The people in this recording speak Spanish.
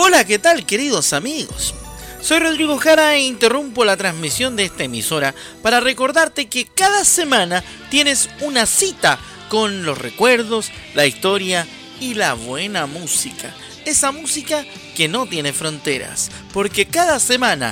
Hola, ¿qué tal, queridos amigos? Soy Rodrigo Jara e interrumpo la transmisión de esta emisora para recordarte que cada semana tienes una cita con los recuerdos, la historia y la buena música. Esa música que no tiene fronteras, porque cada semana